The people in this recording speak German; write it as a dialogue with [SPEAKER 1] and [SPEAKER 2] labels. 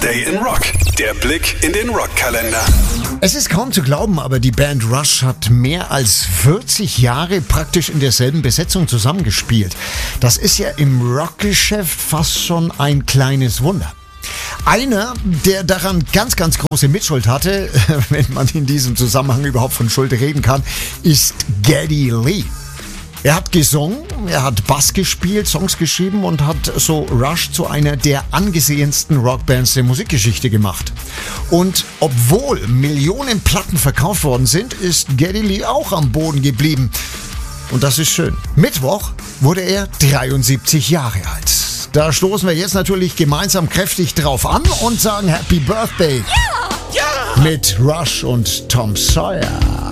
[SPEAKER 1] Day in Rock. Der Blick in den Rockkalender.
[SPEAKER 2] Es ist kaum zu glauben, aber die Band Rush hat mehr als 40 Jahre praktisch in derselben Besetzung zusammengespielt. Das ist ja im Rockgeschäft fast schon ein kleines Wunder. Einer, der daran ganz große Mitschuld hatte, wenn man in diesem Zusammenhang überhaupt von Schuld reden kann, ist Geddy Lee. Er hat gesungen, er hat Bass gespielt, Songs geschrieben und hat so Rush zu einer der angesehensten Rockbands der Musikgeschichte gemacht. Und obwohl Millionen Platten verkauft worden sind, ist Geddy Lee auch am Boden geblieben. Und das ist schön. Mittwoch wurde er 73 Jahre alt. Da stoßen wir jetzt natürlich gemeinsam kräftig drauf an und sagen Happy Birthday mit Rush und Tom Sawyer.